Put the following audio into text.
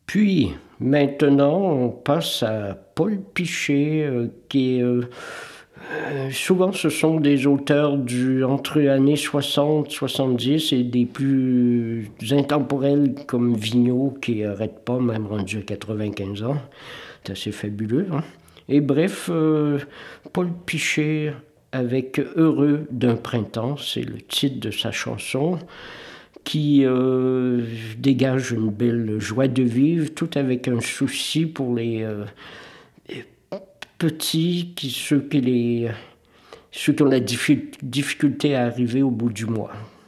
Puis, maintenant, on passe à Paul Pichet, qui est... souvent, ce sont des auteurs entre années 60-70 et des plus intemporels comme Vigneault, qui n'arrête pas, même rendu à 95 ans. C'est assez fabuleux. Hein? Et bref, Paul Pichet avec Heureux d'un printemps, c'est le titre de sa chanson, qui dégage une belle joie de vivre, tout avec un souci pour les petits, ceux qui ont la difficulté à arriver au bout du mois.